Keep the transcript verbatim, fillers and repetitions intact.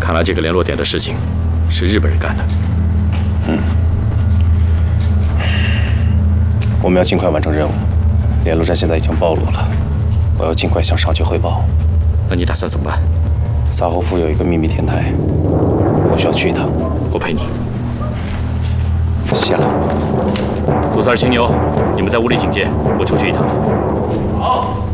看来这个联络点的事情是日本人干的。 嗯，我们要尽快完成任务。联络站现在已经暴露了，我要尽快向上级汇报。 那你打算怎么办？ 萨霍夫有一个秘密天台，我需要去一趟。 我陪你。 谢了。 杜三儿、青牛，你们在屋里警戒，我出去一趟。 好。